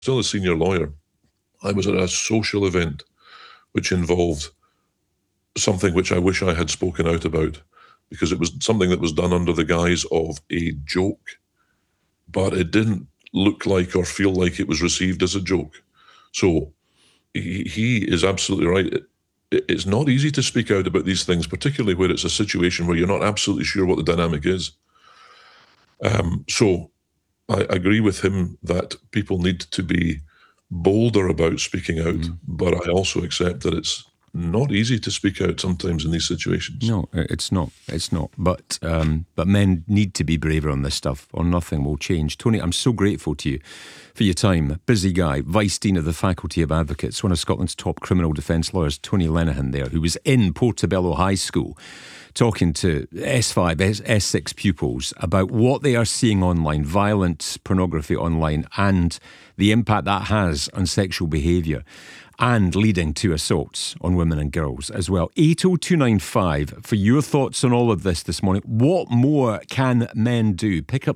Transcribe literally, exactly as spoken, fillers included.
still a senior lawyer, I was at a social event which involved something which I wish I had spoken out about, because it was something that was done under the guise of a joke, but it didn't look like or feel like it was received as a joke. So he, he is absolutely right. It, it's not easy to speak out about these things, particularly where it's a situation where you're not absolutely sure what the dynamic is. Um, so I agree with him that people need to be bolder about speaking out, mm. but I also accept that it's not easy to speak out sometimes in these situations. No, it's not. It's not. But um, but men need to be braver on this stuff, or nothing will change. Tony, I'm so grateful to you for your time. Busy guy, Vice Dean of the Faculty of Advocates, one of Scotland's top criminal defence lawyers, Tony Lenihan there, who was in Portobello High School talking to S five, S six pupils about what they are seeing online, violent pornography online, and the impact that has on sexual behaviour, and leading to assaults on women and girls as well. eight oh two nine five for your thoughts on all of this this morning. What more can men do? Pick up